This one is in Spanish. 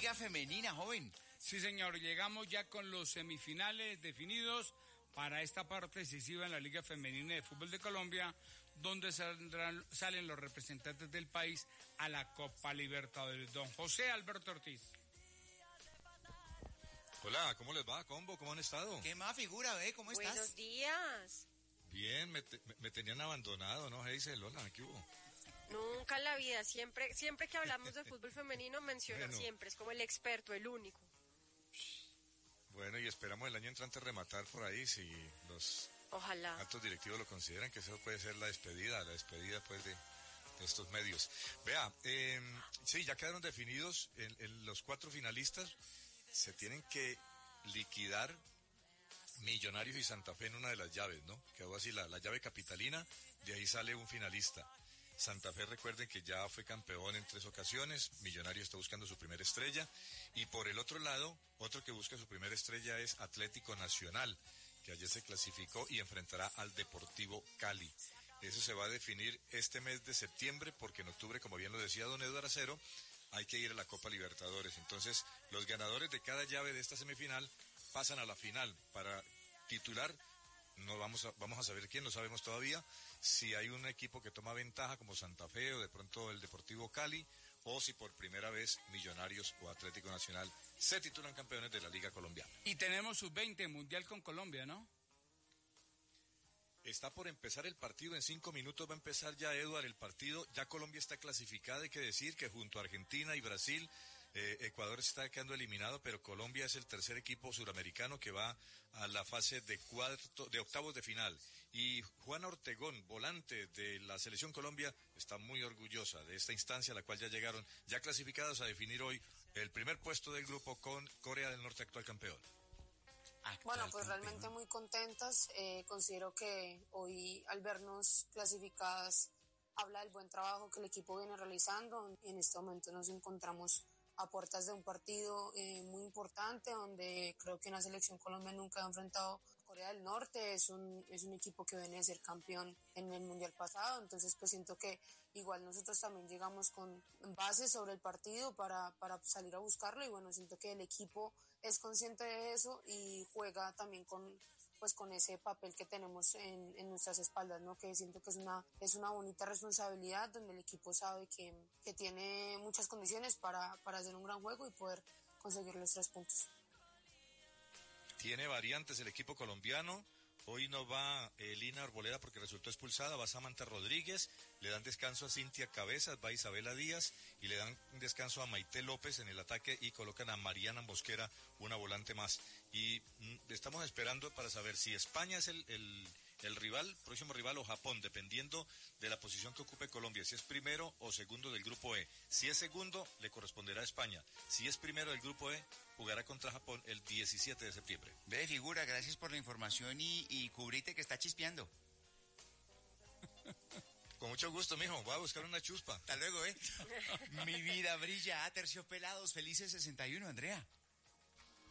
Liga Femenina, joven. Sí, señor, llegamos ya con los semifinales definidos para esta parte decisiva en la Liga Femenina de Fútbol de Colombia, donde salen los representantes del país a la Copa Libertadores. Don José Alberto Ortiz. Hola, ¿cómo les va, combo? ¿Cómo han estado? ¿Qué más, figura, ve? ¿Cómo estás? Buenos días. Bien, me tenían abandonado, ¿no? Hazel, hola, ¿qué hubo? Nunca en la vida, siempre que hablamos de fútbol femenino menciona siempre, es como el experto, el único. Bueno, y esperamos el año entrante rematar por ahí, si los Ojalá. altos directivos lo consideran, que eso puede ser la despedida pues de estos medios. Vea, sí, ya quedaron definidos los 4 finalistas, se tienen que liquidar Millonarios y Santa Fe en una de las llaves, ¿no? Quedó así la llave capitalina, de ahí sale un finalista. Santa Fe, recuerden que ya fue campeón en 3 ocasiones, Millonarios está buscando su primera estrella, y por el otro lado, otro que busca su primera estrella es Atlético Nacional, que ayer se clasificó y enfrentará al Deportivo Cali. Eso se va a definir este mes de septiembre, porque en octubre, como bien lo decía don Eduardo Acero, hay que ir a la Copa Libertadores. Entonces, los ganadores de cada llave de esta semifinal pasan a la final. Para titular, no vamos a saber quién, no sabemos todavía, si hay un equipo que toma ventaja como Santa Fe o de pronto el Deportivo Cali, o si por primera vez Millonarios o Atlético Nacional se titulan campeones de la Liga Colombiana. Y tenemos sub-20 Mundial con Colombia, ¿no? Está por empezar el partido, en 5 minutos va a empezar ya, Eduard, el partido. Ya Colombia está clasificada, hay que decir que junto a Argentina y Brasil, Ecuador está quedando eliminado, pero Colombia es el tercer equipo suramericano que va a la fase de octavos de final. Y Juana Ortegón, volante de la Selección Colombia, está muy orgullosa de esta instancia a la cual ya llegaron, ya clasificados a definir hoy el primer puesto del grupo con Corea del Norte, actual campeón. Bueno, pues realmente muy contentas. Considero que hoy, al vernos clasificadas, habla del buen trabajo que el equipo viene realizando. En este momento nos encontramos a puertas de un partido muy importante, donde creo que una selección Colombia nunca ha enfrentado a Corea del Norte. Es un equipo que viene de ser campeón en el Mundial pasado, entonces pues siento que igual nosotros también llegamos con bases sobre el partido para salir a buscarlo, y bueno, siento que el equipo es consciente de eso y juega también con ese papel que tenemos en nuestras espaldas, ¿no? Que siento que es una bonita responsabilidad, donde el equipo sabe que tiene muchas condiciones para hacer un gran juego y poder conseguir los 3 puntos. Tiene variantes el equipo colombiano. Hoy no va Lina Arboleda porque resultó expulsada, va Samantha Rodríguez, le dan descanso a Cintia Cabezas, va Isabela Díaz y le dan descanso a Maite López en el ataque y colocan a Mariana Mosquera, una volante más. Y estamos esperando para saber si España es el próximo rival, o Japón, dependiendo de la posición que ocupe Colombia, si es primero o segundo del grupo E. Si es segundo, le corresponderá a España. Si es primero del grupo E, jugará contra Japón el 17 de septiembre. Ve, figura, gracias por la información y cubrite que está chispeando. Con mucho gusto, mijo, voy a buscar una chuspa. Hasta luego, Mi vida brilla, terciopelados, felices 61, Andrea.